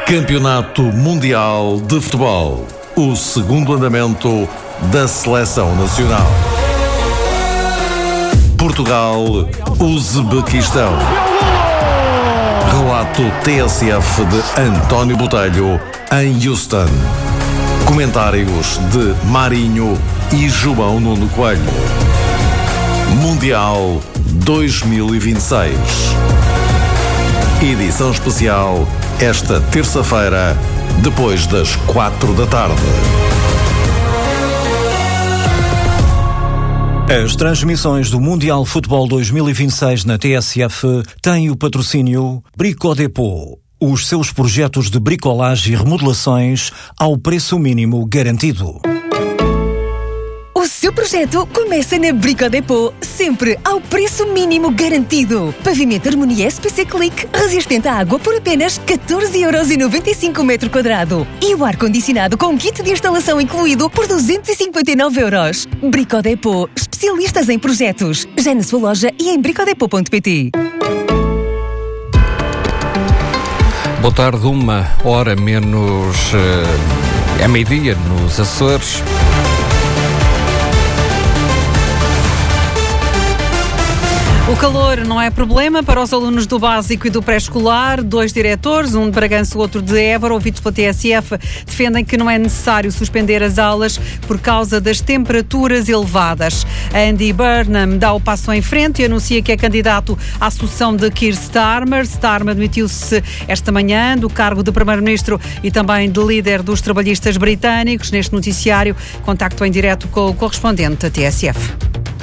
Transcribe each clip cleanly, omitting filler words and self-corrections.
Campeonato Mundial de Futebol. O segundo andamento da Seleção Nacional. Portugal, Uzbequistão. Relato TSF de António Botelho em Houston. Comentários de Marinho e João Nuno Coelho. Mundial 2026. Edição especial esta terça-feira, depois das 4 da tarde. As transmissões do Mundial Futebol 2026 na TSF têm o patrocínio Brico Dépôt. Os seus projetos de bricolagem e remodelações ao preço mínimo garantido. O seu projeto começa na Brico Dépôt, sempre ao preço mínimo garantido. Pavimento Harmonia SPC Click, resistente à água por apenas 14,95€ o metro quadrado. E o ar-condicionado com kit de instalação incluído por 259€. Brico Dépôt, especialistas em projetos. Já na sua loja e em bricodepot.pt. Boa tarde, 1h menos é meio-dia nos Açores. O calor não é problema para os alunos do básico e do pré-escolar. 2 diretores, um de Bragança e outro de Évora, ouvidos pela TSF, defendem que não é necessário suspender as aulas por causa das temperaturas elevadas. Andy Burnham dá o passo em frente e anuncia que é candidato à sucessão de Keir Starmer. Starmer demitiu-se esta manhã do cargo de primeiro-ministro e também de líder dos trabalhistas britânicos. Neste noticiário, contacto em direto com o correspondente da TSF.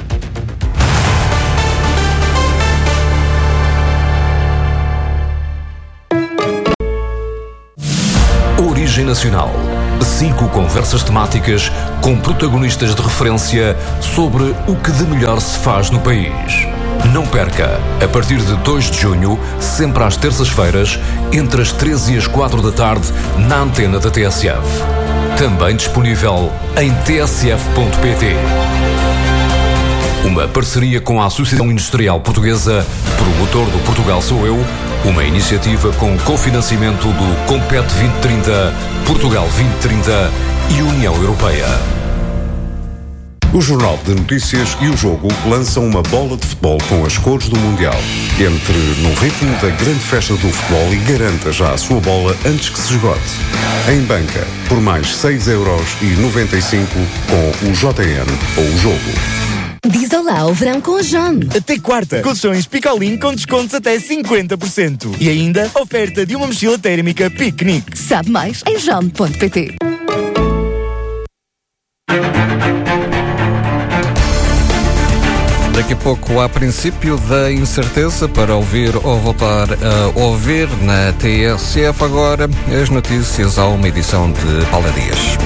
Origem Nacional. 5 conversas temáticas com protagonistas de referência sobre o que de melhor se faz no país. Não perca, a partir de 2 de junho, sempre às terças-feiras, entre as 13 e as 4 da tarde, na antena da TSF. Também disponível em tsf.pt. Uma parceria com a Associação Industrial Portuguesa, promotor do Portugal Sou Eu, uma iniciativa com cofinanciamento do Compete 2030, Portugal 2030 e União Europeia. O Jornal de Notícias e o Jogo lançam uma bola de futebol com as cores do Mundial. Entre no ritmo da grande festa do futebol e garanta já a sua bola antes que se esgote. Em banca, por mais 6,95€ com o JN ou o Jogo. Diz olá ao verão com a John. Até quarta, colchões Picolin com descontos até 50%. E ainda, oferta de uma mochila térmica piquenique. Sabe mais em john.pt. Daqui a pouco há princípio da incerteza para ouvir ou voltar a ouvir na TSF. Agora as notícias a uma edição de Paula Dias.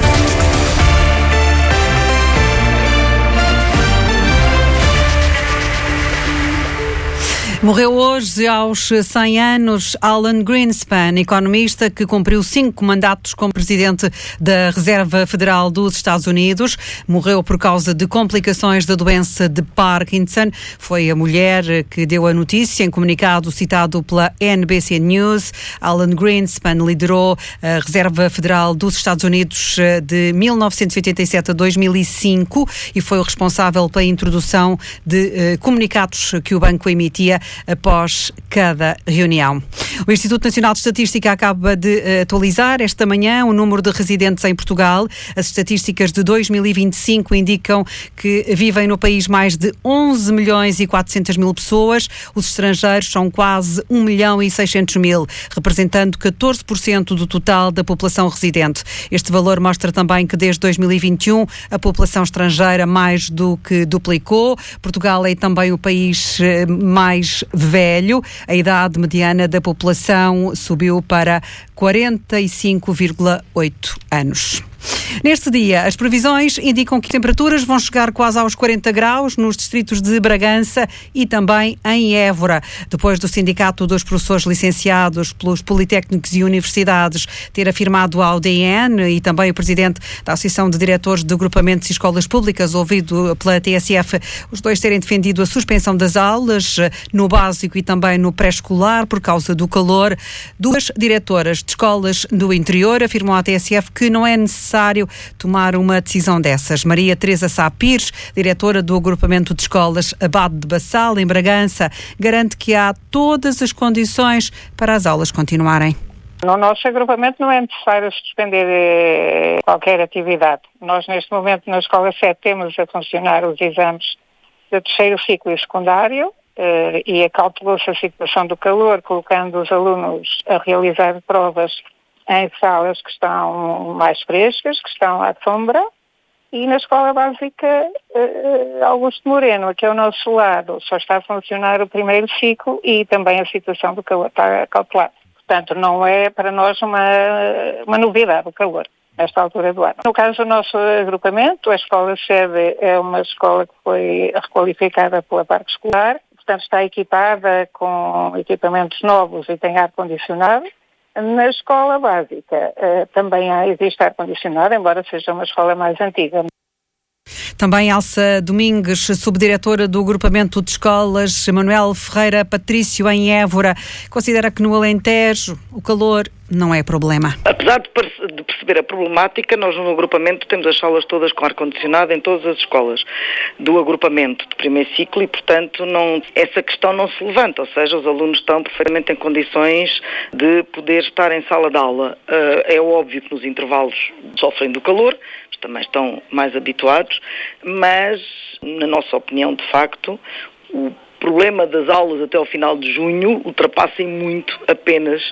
Morreu hoje, aos 100 anos, Alan Greenspan, economista que cumpriu 5 mandatos como presidente da Reserva Federal dos Estados Unidos. Morreu por causa de complicações da doença de Parkinson. Foi a mulher que deu a notícia em comunicado citado pela NBC News. Alan Greenspan liderou a Reserva Federal dos Estados Unidos de 1987 a 2005 e foi o responsável pela introdução de comunicados que o banco emitia após cada reunião. O Instituto Nacional de Estatística acaba de atualizar esta manhã o número de residentes em Portugal. As estatísticas de 2025 indicam que vivem no país mais de 11 milhões e 400 mil pessoas. Os estrangeiros são quase 1 milhão e 600 mil, representando 14% do total da população residente. Este valor mostra também que desde 2021 a população estrangeira mais do que duplicou. Portugal é também o país mais velho. A idade mediana da população subiu para 45,8 anos. Neste dia, as previsões indicam que temperaturas vão chegar quase aos 40 graus nos distritos de Bragança e também em Évora. Depois do Sindicato dos Professores Licenciados pelos Politécnicos e Universidades ter afirmado ao DN e também o Presidente da Associação de Diretores de Agrupamentos e Escolas Públicas, ouvido pela TSF, os dois terem defendido a suspensão das aulas no básico e também no pré-escolar por causa do calor. Duas diretoras de escolas do interior afirmam à TSF que não é necessário tomar uma decisão dessas. Maria Teresa Sá Pires, diretora do agrupamento de escolas Abade de Bassal, em Bragança, garante que há todas as condições para as aulas continuarem. No nosso agrupamento não é necessário suspender qualquer atividade. Nós, neste momento, na Escola 7, temos a funcionar os exames do terceiro ciclo e secundário e acautelou-se a situação do calor, colocando os alunos a realizar provas em salas que estão mais frescas, que estão à sombra, e na Escola Básica Augusto Moreno, aqui ao nosso lado, só está a funcionar o primeiro ciclo e também a situação do calor está cautelada. Portanto, não é para nós uma novidade o calor nesta altura do ano. No caso do nosso agrupamento, a escola sede é uma escola que foi requalificada pela parte escolar, portanto está equipada com equipamentos novos e tem ar-condicionado. Na escola básica também existe ar-condicionado, embora seja uma escola mais antiga. Também Elsa Domingues, subdiretora do agrupamento de escolas Manuel Ferreira Patrício, em Évora, considera que no Alentejo o calor não é problema. Apesar de perceber a problemática, nós no agrupamento temos as salas todas com ar-condicionado em todas as escolas do agrupamento de primeiro ciclo e, portanto, essa questão não se levanta, ou seja, os alunos estão perfeitamente em condições de poder estar em sala de aula. É óbvio que nos intervalos sofrem do calor, também estão mais habituados, mas, na nossa opinião, de facto, o problema das aulas até ao final de junho ultrapassem muito apenas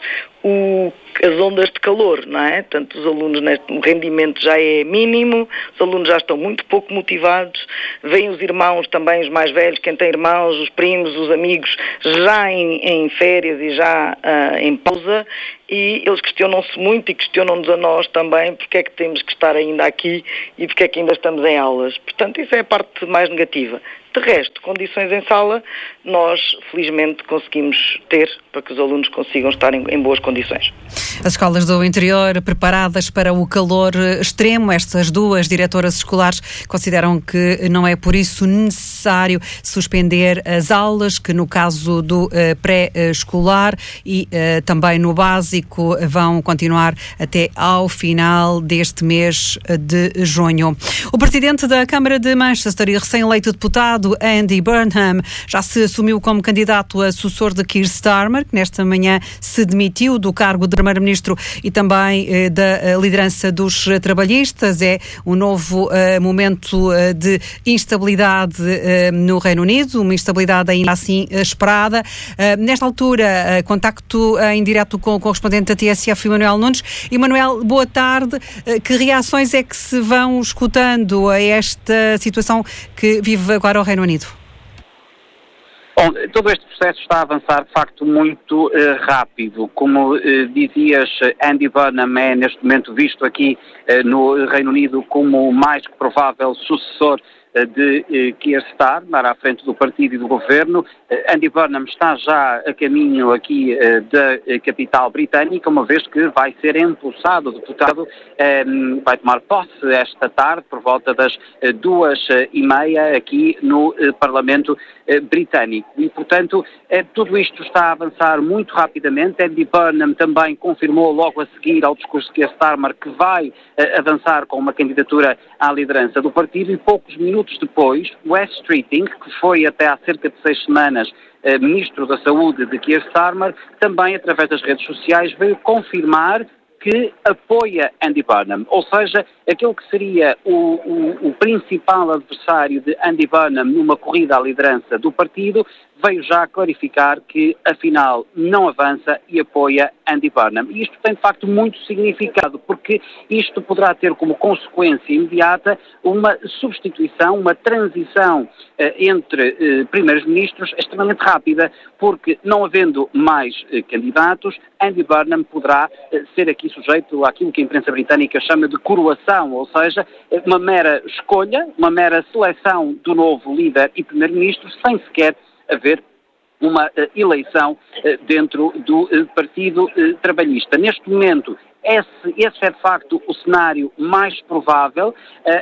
as ondas de calor, não é? Tanto os alunos, o rendimento já é mínimo, os alunos já estão muito pouco motivados, vêm os irmãos também, os mais velhos, quem tem irmãos, os primos, os amigos, já em férias e já em pausa, e eles questionam-se muito e questionam-nos a nós também porque é que temos que estar ainda aqui e porque é que ainda estamos em aulas. Portanto, isso é a parte mais negativa. De resto, condições em sala, nós felizmente conseguimos ter para que os alunos consigam estar em boas condições. As escolas do interior preparadas para o calor extremo, estas duas diretoras escolares consideram que não é por isso necessário suspender as aulas, que no caso do pré-escolar e também no básico vão continuar até ao final deste mês de junho. O presidente da Câmara de Manchester e recém-eleito deputado Andy Burnham já se assumiu como candidato a sucessor de Keir Starmer, que nesta manhã se demitiu do cargo de primeiro-ministro e também da liderança dos trabalhistas. É um novo momento de instabilidade no Reino Unido, uma instabilidade ainda assim esperada. Nesta altura, contacto em direto com o correspondente da TSF, Emanuel Nunes. Emanuel, boa tarde. Que reações é que se vão escutando a esta situação que vive agora o Reino Unido? Bom, todo este processo está a avançar de facto muito rápido. Como dizias, Andy Burnham é neste momento visto aqui no Reino Unido como o mais provável sucessor de Keir Starmer à frente do partido e do governo. Andy Burnham está já a caminho aqui da capital britânica, uma vez que vai ser empossado deputado, vai tomar posse esta tarde por volta das 2h30 aqui no Parlamento britânico. E, portanto, tudo isto está a avançar muito rapidamente. Andy Burnham também confirmou logo a seguir ao discurso de Keir Starmer que vai avançar com uma candidatura à liderança do partido e poucos minutos depois, Wes Streeting, que foi até há cerca de 6 semanas Ministro da Saúde de Keir Starmer, também através das redes sociais veio confirmar que apoia Andy Burnham, ou seja, aquele que seria o principal adversário de Andy Burnham numa corrida à liderança do partido, veio já clarificar que, afinal, não avança e apoia Andy Burnham. E isto tem, de facto, muito significado, porque isto poderá ter como consequência imediata uma substituição, uma transição entre primeiros-ministros extremamente rápida, porque, não havendo mais candidatos, Andy Burnham poderá ser aqui sujeito àquilo que a imprensa britânica chama de coroação, ou seja, uma mera escolha, uma mera seleção do novo líder e primeiro-ministro, sem sequer haver uma eleição dentro do Partido Trabalhista. Neste momento, esse é de facto o cenário mais provável.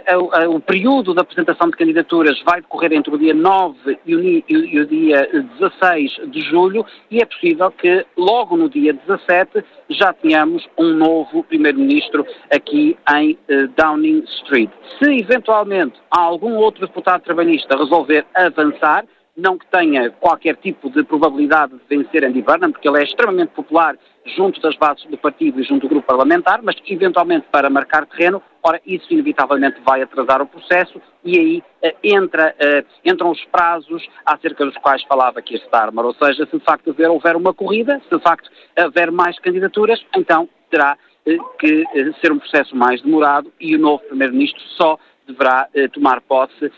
O período de apresentação de candidaturas vai decorrer entre o dia 9 e o dia 16 de julho e é possível que logo no dia 17 já tenhamos um novo primeiro-ministro aqui em Downing Street. Se eventualmente algum outro deputado trabalhista resolver avançar, não que tenha qualquer tipo de probabilidade de vencer Andy Burnham, porque ele é extremamente popular junto das bases do partido e junto do grupo parlamentar, mas eventualmente para marcar terreno, ora, isso inevitavelmente vai atrasar o processo e aí entram os prazos acerca dos quais falava Keir Starmer, ou seja, se de facto houver uma corrida, se de facto houver mais candidaturas, então terá que ser um processo mais demorado e o novo primeiro-ministro só deverá tomar posse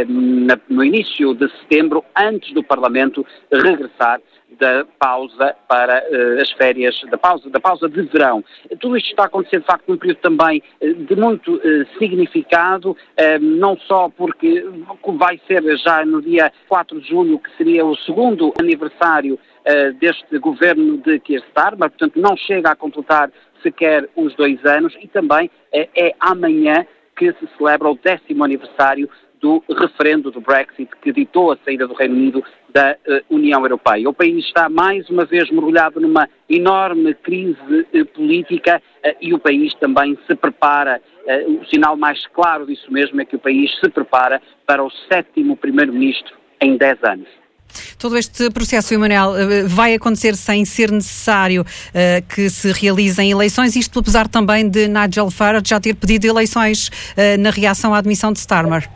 no início de setembro, antes do Parlamento regressar da pausa para as férias, da pausa de verão. Tudo isto está a acontecer, de facto, num período também de muito significado, não só porque vai ser já no dia 4 de julho, que seria o segundo aniversário deste governo de Keir Starmer, portanto não chega a completar sequer os 2 anos, e também é amanhã que se celebra o 10º aniversário do referendo do Brexit, que ditou a saída do Reino Unido da União Europeia. O país está mais uma vez mergulhado numa enorme crise política e o país também se prepara, o sinal mais claro disso mesmo é que o país se prepara para o 7º primeiro-ministro em 10 anos. Todo este processo, Emanuel, vai acontecer sem ser necessário que se realizem eleições, isto apesar também de Nigel Farage já ter pedido eleições na reação à admissão de Starmer.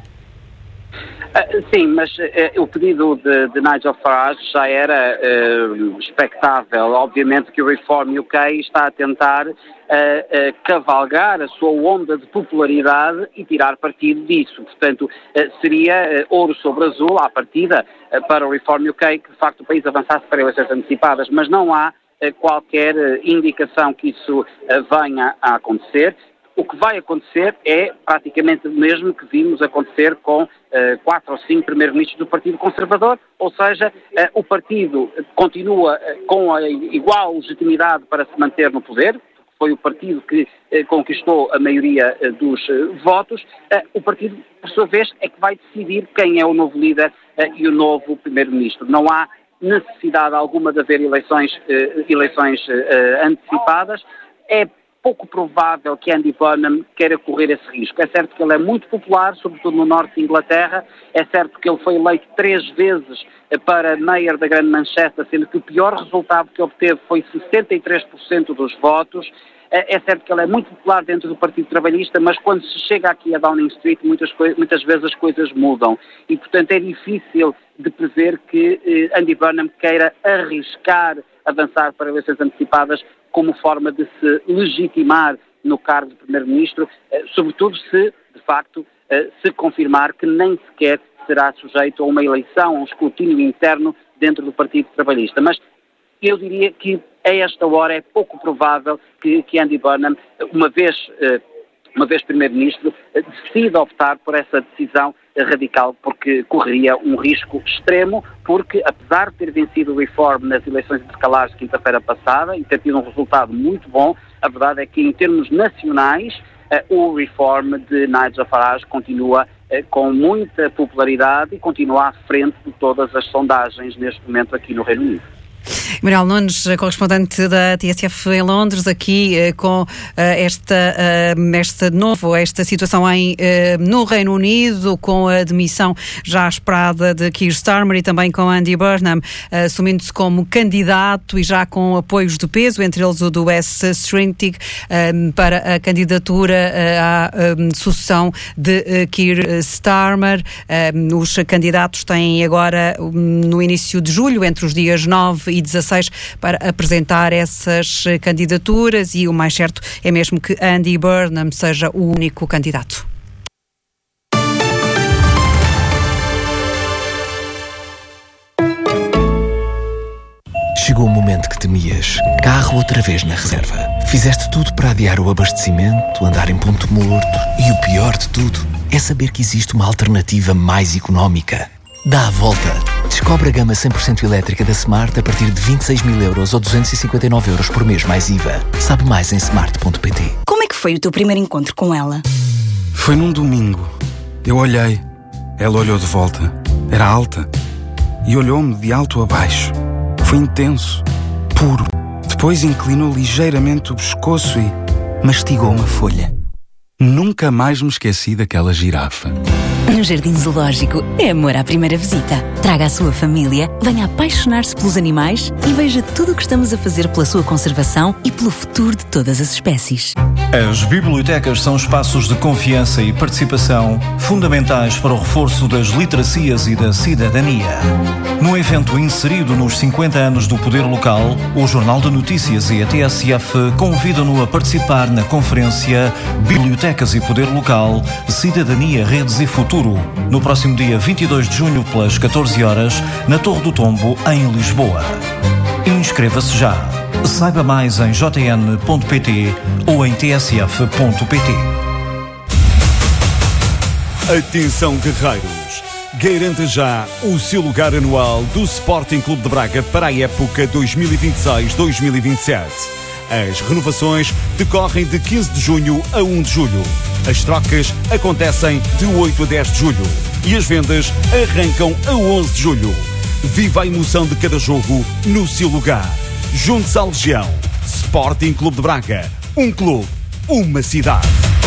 Sim, mas o pedido de Nigel Farage já era expectável. Obviamente que o Reform UK está a tentar cavalgar a sua onda de popularidade e tirar partido disso. Portanto, seria ouro sobre azul à partida para o Reform UK que de facto o país avançasse para eleições antecipadas, mas não há qualquer indicação que isso venha a acontecer. O que vai acontecer é praticamente o mesmo que vimos acontecer com 4 ou 5 primeiros-ministros do Partido Conservador, ou seja, o partido continua com a igual legitimidade para se manter no poder, foi o partido que conquistou a maioria dos votos, o partido, por sua vez, é que vai decidir quem é o novo líder e o novo primeiro-ministro. Não há necessidade alguma de haver eleições antecipadas. É pouco provável que Andy Burnham queira correr esse risco. É certo que ele é muito popular, sobretudo no norte de Inglaterra, é certo que ele foi eleito 3 vezes para Mayor da Grande Manchester, sendo que o pior resultado que obteve foi 63% dos votos. É certo que ele é muito popular dentro do Partido Trabalhista, mas quando se chega aqui a Downing Street, muitas vezes as coisas mudam. E, portanto, é difícil de prever que Andy Burnham queira arriscar avançar para eleições antecipadas como forma de se legitimar no cargo de Primeiro-Ministro, sobretudo se, de facto, se confirmar que nem sequer será sujeito a uma eleição, a um escrutínio interno dentro do Partido Trabalhista. Mas eu diria que a esta hora é pouco provável que Andy Burnham, uma vez Primeiro-Ministro, decida optar por essa decisão radical, porque correria um risco extremo, porque apesar de ter vencido o Reform nas eleições intercalares de quinta-feira passada e ter tido um resultado muito bom, a verdade é que em termos nacionais o Reform de Nigel Farage continua com muita popularidade e continua à frente de todas as sondagens neste momento aqui no Reino Unido. Manuel Nunes, correspondente da TSF em Londres, aqui com esta situação no Reino Unido, com a demissão já esperada de Keir Starmer e também com Andy Burnham assumindo-se como candidato e já com apoios de peso, entre eles o do Wes Streeting, para a candidatura à sucessão de Keir Starmer. Os candidatos têm agora, no início de julho, entre os dias 9 e 16, para apresentar essas candidaturas, e o mais certo é mesmo que Andy Burnham seja o único candidato. Chegou o momento que temias. Carro outra vez na reserva. Fizeste tudo para adiar o abastecimento, andar em ponto morto, e o pior de tudo é saber que existe uma alternativa mais económica. Dá a volta. Descobre a gama 100% elétrica da Smart a partir de 26.000 euros ou 259 euros por mês mais IVA. Sabe mais em smart.pt. Como é que foi o teu primeiro encontro com ela? Foi num domingo. Eu olhei. Ela olhou de volta. Era alta. E olhou-me de alto a baixo. Foi intenso. Puro. Depois inclinou ligeiramente o pescoço e mastigou uma folha. Nunca mais me esqueci daquela girafa. No Jardim Zoológico é amor à primeira visita. Traga a sua família, venha apaixonar-se pelos animais e veja tudo o que estamos a fazer pela sua conservação e pelo futuro de todas as espécies. As bibliotecas são espaços de confiança e participação fundamentais para o reforço das literacias e da cidadania. Num evento inserido nos 50 anos do Poder Local, o Jornal de Notícias e a TSF convidam-no a participar na conferência Bibliotecas e Poder Local, Cidadania, Redes e Futuro, no próximo dia 22 de junho, pelas 14 horas, na Torre do Tombo, em Lisboa. Inscreva-se já. Saiba mais em jn.pt ou em tsf.pt. Atenção, guerreiros! Garanta já o seu lugar anual do Sporting Clube de Braga para a época 2026-2027. As renovações decorrem de 15 de junho a 1 de julho. As trocas acontecem de 8 a 10 de julho. E as vendas arrancam a 11 de julho. Viva a emoção de cada jogo no seu lugar. Junte-se à Legião. Sporting Clube de Braga. Um clube, uma cidade.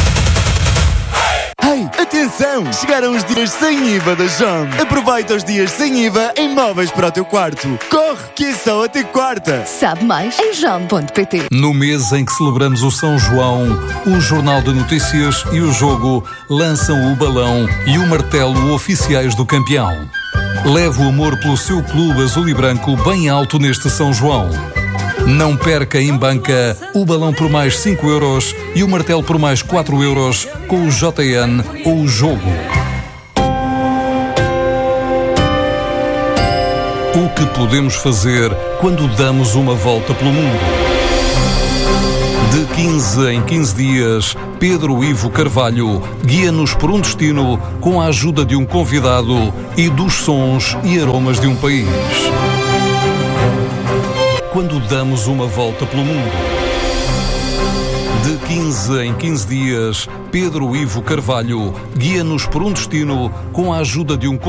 Ei, atenção! Chegaram os dias sem IVA da JOM. Aproveita os dias sem IVA em móveis para o teu quarto. Corre, que é só até quarta. Sabe mais em jom.pt. No mês em que celebramos o São João, o Jornal de Notícias e o Jogo lançam o balão e o martelo oficiais do campeão. Leve o amor pelo seu clube azul e branco bem alto neste São João. Não perca em banca o balão por mais 5 euros e o martelo por mais 4 euros com o JN ou o Jogo. O que podemos fazer quando damos uma volta pelo mundo? De 15 em 15 dias, Pedro Ivo Carvalho guia-nos por um destino com a ajuda de um convidado e dos sons e aromas de um país. Quando damos uma volta pelo mundo. De 15 em 15 dias, Pedro Ivo Carvalho guia-nos por um destino com a ajuda de um